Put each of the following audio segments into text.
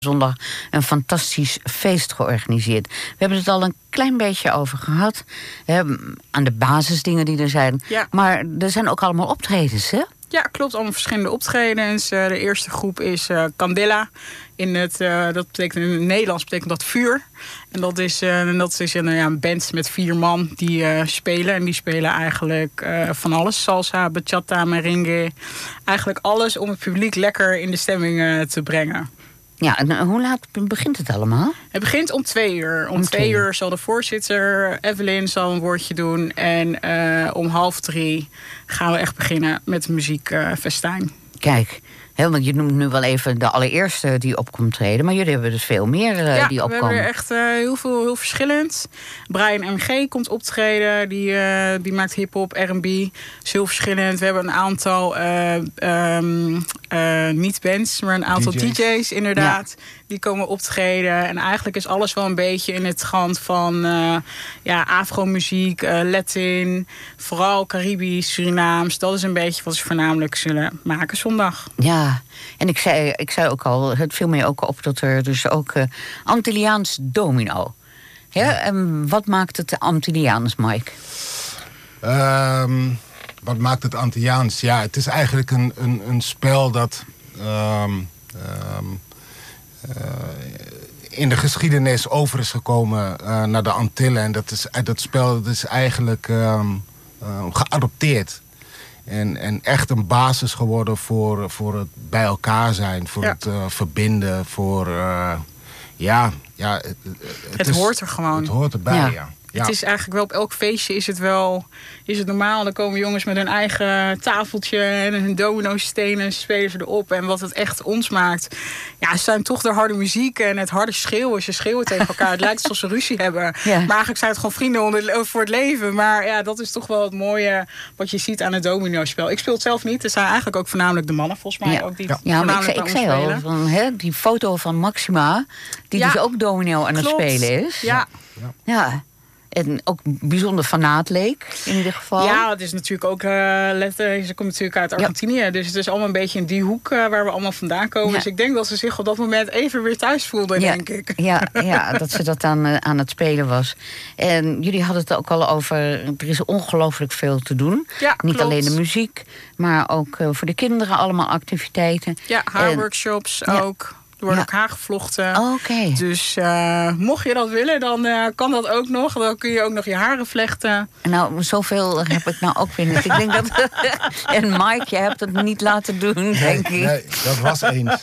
zondag een fantastisch feest georganiseerd. We hebben het al een klein beetje over gehad. Aan de basisdingen die er zijn. Ja. Maar er zijn ook allemaal optredens, hè? Ja, klopt. Allemaal verschillende optredens. De eerste groep is Candela. Dat betekent, in het Nederlands betekent dat vuur. En dat is een band met 4 man die spelen. En die spelen eigenlijk van alles. Salsa, bachata, merengue. Eigenlijk alles om het publiek lekker in de stemming te brengen. Ja, en hoe laat begint het allemaal? Het begint om 2 uur. Om 2 uur zal de voorzitter, Evelyn, zal een woordje doen. En om 2:30 gaan we echt beginnen met de muziekfestijn. Kijk, want je noemt nu wel even de allereerste die op komt treden. Maar jullie hebben dus veel meer die opkomen. Ja, we hebben er echt heel verschillend. Brian MG komt optreden. Die maakt hiphop, R&B. Is heel verschillend. We hebben een aantal niet bands, maar een aantal DJ's inderdaad. Ja. Die komen optreden. En eigenlijk is alles wel een beetje in het trant van afro-muziek, Latin. Vooral Caribisch, Surinaams. Dat is een beetje wat ze voornamelijk zullen maken zondag. Ja, en ik zei ook al, het viel mij ook op dat er dus ook Antilliaans domino. Ja, en wat maakt het Antilliaans, Mike? Wat maakt het Antilliaans? Ja, het is eigenlijk een spel dat in de geschiedenis over is gekomen naar de Antillen. En dat spel is eigenlijk geadopteerd. En echt een basis geworden voor het bij elkaar zijn, voor het verbinden, voor het hoort er gewoon. Het hoort erbij, ja. Het is eigenlijk wel op elk feestje is het normaal. Dan komen jongens met hun eigen tafeltje en hun domino-stenen, spelen ze erop. En wat het echt ons maakt, het zijn toch de harde muziek en het harde schreeuwen. Ze schreeuwen tegen elkaar. Het lijkt alsof ze ruzie hebben. Ja. Maar eigenlijk zijn het gewoon vrienden voor het leven. Maar ja, dat is toch wel het mooie wat je ziet aan het domino-spel. Ik speel het zelf niet. Het zijn eigenlijk ook voornamelijk de mannen, volgens mij. Ook die maar ik zei al, die foto van Maxima, die dus ook domino aan het spelen is. Ja. En ook bijzonder fanaat leek, in ieder geval. Ja, het is natuurlijk ook... ze komt natuurlijk uit Argentinië. Ja. Dus het is allemaal een beetje in die hoek waar we allemaal vandaan komen. Ja. Dus ik denk dat ze zich op dat moment even weer thuis voelde, denk ik. Ja, dat ze dat aan het spelen was. En jullie hadden het ook al over... Er is ongelooflijk veel te doen. Ja, niet alleen de muziek, maar ook voor de kinderen allemaal activiteiten. Ja, haarworkshops ook. Er wordt ook haar gevlochten. Okay. Dus mocht je dat willen, dan kan dat ook nog. Dan kun je ook nog je haren vlechten. Nou, zoveel heb ik nou ook weer niet. Ik denk dat... En Mike, je hebt het niet laten doen, denk ik. Nee, dat was eens.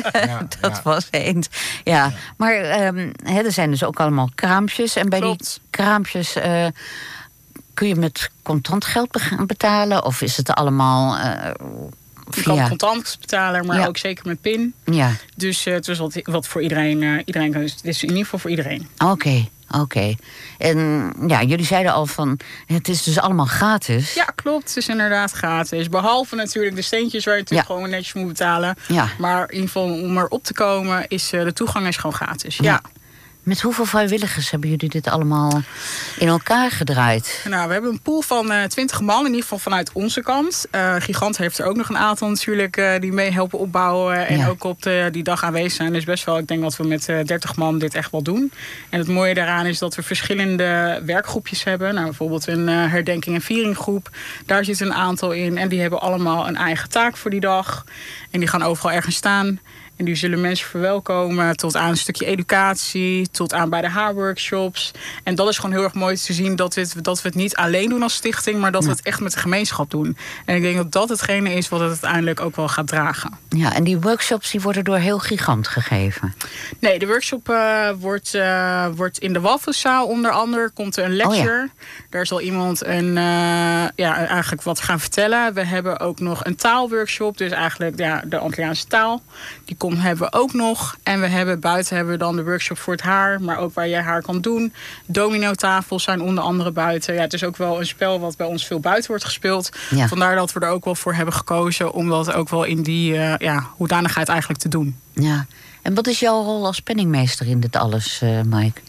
Dat was eens. Ja. Maar er zijn dus ook allemaal kraampjes. En bij die kraampjes... kun je met contant geld betalen? Of is het allemaal... Je kan contant betalen, maar ook zeker met PIN. Ja. Dus het is wat voor iedereen kan. Dus het is in ieder geval voor iedereen. Oké. En jullie zeiden al van, het is dus allemaal gratis. Ja, klopt. Het is inderdaad gratis. Behalve natuurlijk de steentjes waar je natuurlijk gewoon netjes moet betalen. Ja. Maar in ieder geval om erop te komen, de toegang is gewoon gratis. Ja. Met hoeveel vrijwilligers hebben jullie dit allemaal in elkaar gedraaid? Nou, we hebben een pool van 20 man, in ieder geval vanuit onze kant. Gigant heeft er ook nog een aantal natuurlijk die mee helpen opbouwen. En ook op die dag aanwezig zijn. Dus best wel, ik denk dat we met 30 man dit echt wel doen. En het mooie daaraan is dat we verschillende werkgroepjes hebben. Nou, bijvoorbeeld een herdenking- en vieringgroep. Daar zitten een aantal in. En die hebben allemaal een eigen taak voor die dag. En die gaan overal ergens staan. En die zullen mensen verwelkomen tot aan een stukje educatie, tot aan bij de haarworkshops. En dat is gewoon heel erg mooi te zien dat we het niet alleen doen als stichting, maar dat we het echt met de gemeenschap doen. En ik denk dat dat hetgene is wat het uiteindelijk ook wel gaat dragen. Ja, en die workshops die worden door heel Gigant gegeven? Nee, de workshop wordt in de Walviszaal onder andere. Komt er een lecture. Daar zal iemand eigenlijk wat gaan vertellen. We hebben ook nog een taalworkshop. Dus eigenlijk de Antilliaanse taal. Die hebben we ook nog. En buiten hebben we dan de workshop voor het haar. Maar ook waar je haar kan doen. Dominotafels zijn onder andere buiten. Ja, het is ook wel een spel wat bij ons veel buiten wordt gespeeld. Ja. Vandaar dat we er ook wel voor hebben gekozen. Om dat ook wel in die hoedanigheid eigenlijk te doen. Ja. En wat is jouw rol als penningmeester in dit alles, Mike?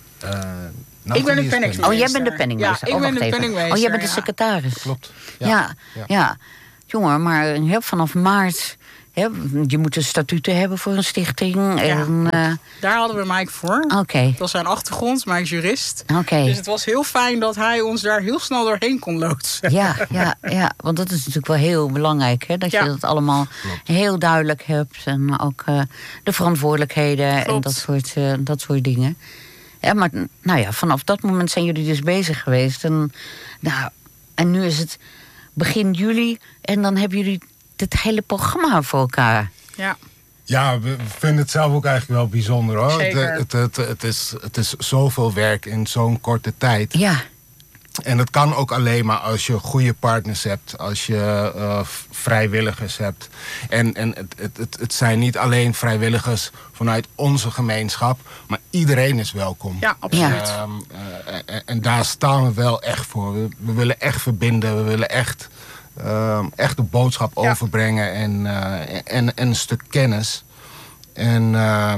Ik ben de penningmeester. Oh, jij bent de penningmeester. Ja, ik ben de penningmeester. Oh, jij bent de secretaris. Klopt. Ja. Jongen, maar vanaf maart je moet een statuten hebben voor een stichting. Daar hadden we Mike voor. Oké. Dat was zijn achtergrond, Mike is jurist. Oké. Dus het was heel fijn dat hij ons daar heel snel doorheen kon loodsen. Ja, want dat is natuurlijk wel heel belangrijk. Hè? Dat je dat allemaal heel duidelijk hebt. En ook de verantwoordelijkheden. Klopt. En dat soort dingen. Ja, maar vanaf dat moment zijn jullie dus bezig geweest. En nu is het begin juli. En dan hebben jullie het hele programma voor elkaar. Ja. Ja, we vinden het zelf ook eigenlijk wel bijzonder, hoor. Zeker. Het is zoveel werk in zo'n korte tijd. Ja. En dat kan ook alleen maar als je goede partners hebt. Als je vrijwilligers hebt. En het zijn niet alleen vrijwilligers vanuit onze gemeenschap. Maar iedereen is welkom. Ja, absoluut. En daar staan we wel echt voor. We willen echt verbinden. We willen echt de boodschap overbrengen. En een stuk kennis. En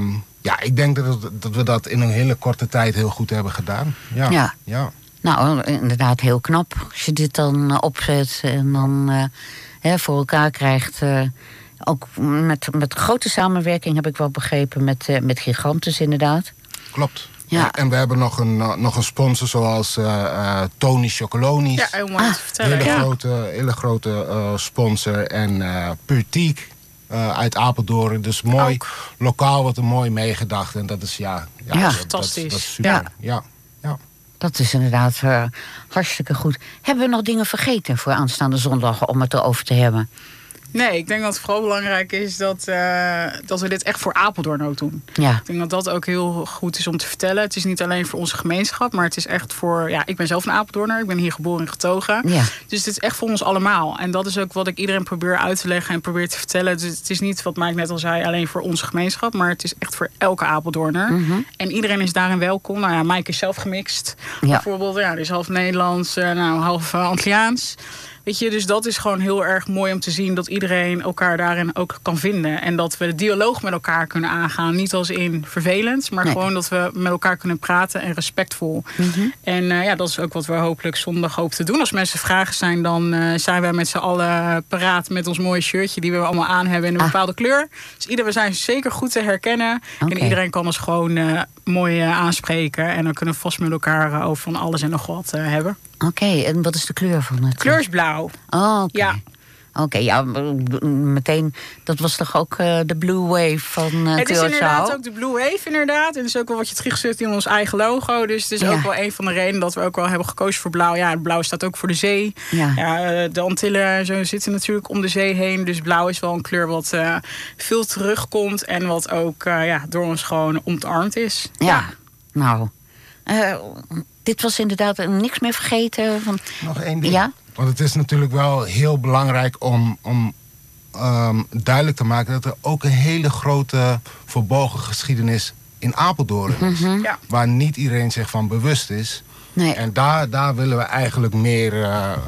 ik denk dat we dat in een hele korte tijd heel goed hebben gedaan. Ja. Nou, inderdaad heel knap als je dit dan opzet en dan voor elkaar krijgt. Ook met grote samenwerking, heb ik wel begrepen, met Gigantes inderdaad. Klopt. Ja. En we hebben nog een sponsor zoals Tony Chocolonies. Ja, heel mooi te vertellen. Hele grote sponsor. En Purtiek uit Apeldoorn. Dus mooi, ook lokaal wordt er mooi meegedacht. En dat is fantastisch. Dat is super. Ja. Dat is inderdaad hartstikke goed. Hebben we nog dingen vergeten voor aanstaande zondag om het erover te hebben? Nee, ik denk dat het vooral belangrijk is dat we dit echt voor Apeldoorn ook doen. Ja. Ik denk dat dat ook heel goed is om te vertellen. Het is niet alleen voor onze gemeenschap, maar het is echt voor... Ja, ik ben zelf een Apeldoorner, ik ben hier geboren en getogen. Ja. Dus het is echt voor ons allemaal. En dat is ook wat ik iedereen probeer uit te leggen en probeer te vertellen. Dus het is niet, wat Mike net al zei, alleen voor onze gemeenschap, maar het is echt voor elke Apeldoorner. Mm-hmm. En iedereen is daarin welkom. Nou ja, Mike is zelf gemixt. Ja. Bijvoorbeeld, die is half Nederlands, half Antilliaans. Weet je, dus dat is gewoon heel erg mooi om te zien dat iedereen elkaar daarin ook kan vinden. En dat we de dialoog met elkaar kunnen aangaan. Niet als in vervelend, maar gewoon dat we met elkaar kunnen praten en respectvol. Mm-hmm. En dat is ook wat we hopelijk zondag hopen te doen. Als mensen vragen zijn, dan zijn wij met z'n allen paraat met ons mooie shirtje die we allemaal aan hebben in een bepaalde kleur. Dus we zijn zeker goed te herkennen. Okay. En iedereen kan ons gewoon mooi aanspreken. En dan kunnen we vast met elkaar over van alles en nog wat hebben. Oké, en wat is de kleur van het? De kleur is blauw. Oh, oké. Ja. Oké, meteen, dat was toch ook de Blue Wave van Curaçao? Het is inderdaad ook de Blue Wave, inderdaad. En dat is ook wel wat je teruggezet in ons eigen logo. Dus het is ook wel een van de redenen dat we ook wel hebben gekozen voor blauw. Ja, blauw staat ook voor de zee. Ja. De Antillen zo zitten natuurlijk om de zee heen. Dus blauw is wel een kleur wat veel terugkomt. En wat ook door ons gewoon omarmd is. Ja. Nou... dit was inderdaad niks meer vergeten. Nog één ding. Ja? Want het is natuurlijk wel heel belangrijk om duidelijk te maken dat er ook een hele grote verborgen geschiedenis in Apeldoorn is. Mm-hmm. Ja. Waar niet iedereen zich van bewust is. Nee. En daar willen we eigenlijk meer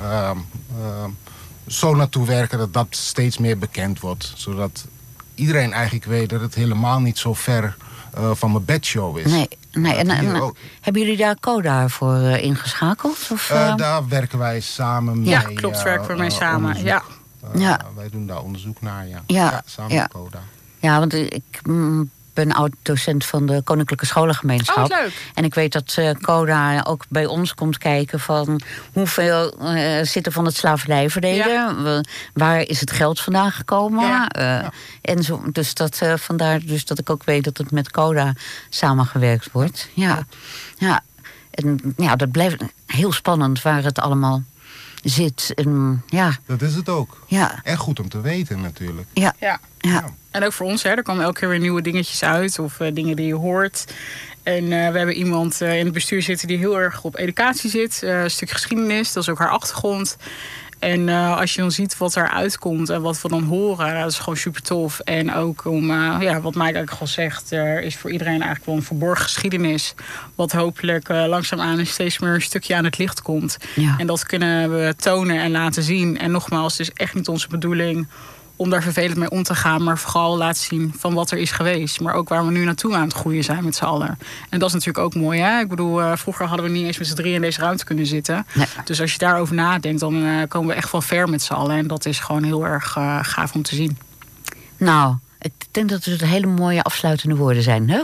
zo naartoe werken dat dat steeds meer bekend wordt. Zodat iedereen eigenlijk weet dat het helemaal niet zo ver van mijn bedshow is. Nee. En hebben jullie daar CODA voor ingeschakeld? Of, daar werken wij samen mee. Ja, klopt, werken we mee samen. Wij doen daar onderzoek naar, samen met CODA. Ja, want ik ben oud-docent van de Koninklijke Scholengemeenschap. Oh, leuk. En ik weet dat CODA ook bij ons komt kijken van hoeveel zit er van het slavernijverleden. Ja. Waar is het geld vandaan gekomen? En zo, dus vandaar dus dat ik ook weet dat het met CODA samengewerkt wordt. Ja. En dat blijft heel spannend waar het allemaal zit. En, dat is het ook. Ja. En goed om te weten natuurlijk. Ja. En ook voor ons, er komen elke keer weer nieuwe dingetjes uit. Of dingen die je hoort. En we hebben iemand in het bestuur zitten die heel erg op educatie zit. Een stuk geschiedenis, dat is ook haar achtergrond. En als je dan ziet wat eruit komt en wat we dan horen, dat is gewoon super tof. En ook om, wat Mike eigenlijk al zegt, er is voor iedereen eigenlijk wel een verborgen geschiedenis. Wat hopelijk langzaamaan steeds meer een stukje aan het licht komt. Ja. En dat kunnen we tonen en laten zien. En nogmaals, het is echt niet onze bedoeling om daar vervelend mee om te gaan, maar vooral laten zien van wat er is geweest. Maar ook waar we nu naartoe aan het groeien zijn met z'n allen. En dat is natuurlijk ook mooi, hè? Ik bedoel, vroeger hadden we niet eens met z'n drieën in deze ruimte kunnen zitten. Nee. Dus als je daarover nadenkt, dan komen we echt wel ver met z'n allen. En dat is gewoon heel erg gaaf om te zien. Nou, ik denk dat het hele mooie afsluitende woorden zijn. Hè?